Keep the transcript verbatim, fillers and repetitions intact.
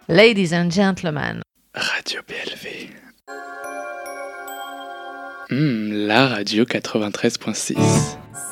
Ladies and gentlemen. Radio B L V. Mmh, la radio quatre-vingt-treize point six.